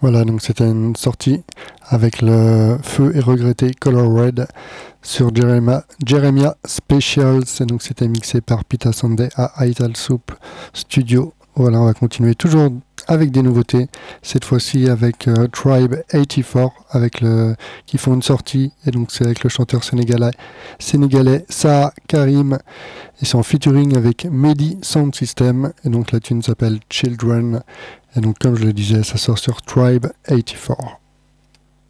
Voilà, donc c'était une sortie avec le feu et regretté Color Red sur Jeremiah Specials. Et donc c'était mixé par Pita Sunday à Ital Soup Studio. Voilà, on va continuer toujours avec des nouveautés. Cette fois-ci avec Tribe 84 qui font une sortie. Et donc c'est avec le chanteur sénégalais Saha Karim. Ils sont en featuring avec Mehdi Sound System. Et donc la tune s'appelle Children. Et donc comme je le disais, ça sort sur Tribe 84.